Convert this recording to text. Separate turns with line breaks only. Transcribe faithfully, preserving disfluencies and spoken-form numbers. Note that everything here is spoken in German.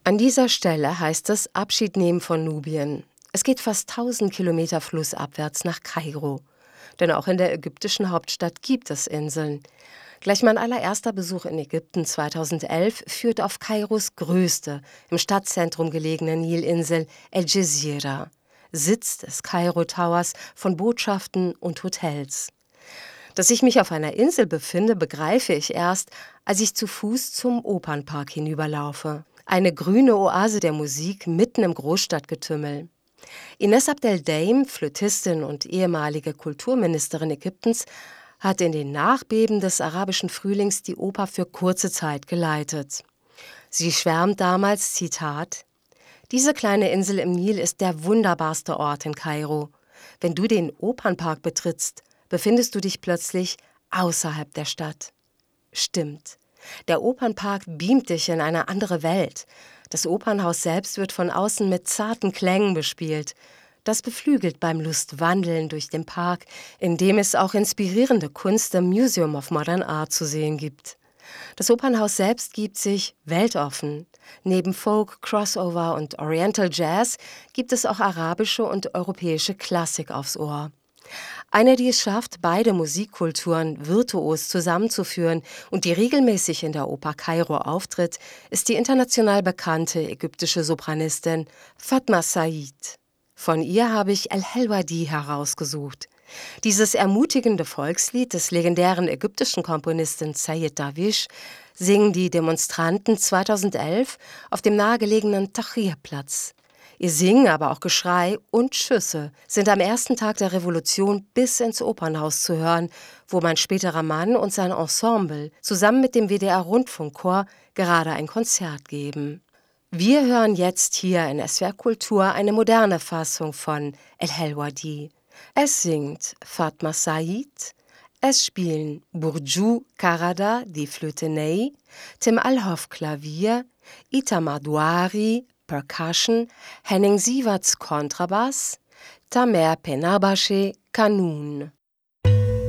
An dieser Stelle heißt es Abschied nehmen von Nubien. Es geht fast tausend Kilometer flussabwärts nach Kairo. Denn auch in der ägyptischen Hauptstadt gibt es Inseln. Gleich mein allererster Besuch in Ägypten zweitausendelf führt auf Kairos größte, im Stadtzentrum gelegene Nilinsel El Djeziira, Sitz des Kairo Towers von Botschaften und Hotels. Dass ich mich auf einer Insel befinde, begreife ich erst, als ich zu Fuß zum Opernpark hinüberlaufe. Eine grüne Oase der Musik mitten im Großstadtgetümmel. Ines Abdel-Daim, Flötistin und ehemalige Kulturministerin Ägyptens, hat in den Nachbeben des arabischen Frühlings die Oper für kurze Zeit geleitet. Sie schwärmt damals, Zitat, »Diese kleine Insel im Nil ist der wunderbarste Ort in Kairo. Wenn du den Opernpark betrittst, befindest du dich plötzlich außerhalb der Stadt.« Stimmt. Der Opernpark beamt dich in eine andere Welt. Das Opernhaus selbst wird von außen mit zarten Klängen bespielt. Das beflügelt beim Lustwandeln durch den Park, in dem es auch inspirierende Kunst im Museum of Modern Art zu sehen gibt. Das Opernhaus selbst gibt sich weltoffen. Neben Folk, Crossover und Oriental Jazz gibt es auch arabische und europäische Klassik aufs Ohr. Eine, die es schafft, beide Musikkulturen virtuos zusammenzuführen und die regelmäßig in der Oper Kairo auftritt, ist die international bekannte ägyptische Sopranistin Fatma Said. Von ihr habe ich El-Helwadi herausgesucht. Dieses ermutigende Volkslied des legendären ägyptischen Komponisten Sayed Darwish singen die Demonstranten zweitausendelf auf dem nahegelegenen Tahrir-Platz. Ihr Singen, aber auch Geschrei und Schüsse sind am ersten Tag der Revolution bis ins Opernhaus zu hören, wo mein späterer Mann und sein Ensemble zusammen mit dem W D R-Rundfunkchor gerade ein Konzert geben. Wir hören jetzt hier in S W R Kultur eine moderne Fassung von El-Helwadi. Es singt Fatma Said, es spielen Burcu Karada, die Flöte Ney, Tim Alhoff Klavier, Itamar Douari, Percussion, Henning Sieverts Kontrabass, Tamer Penarbaşe Kanun.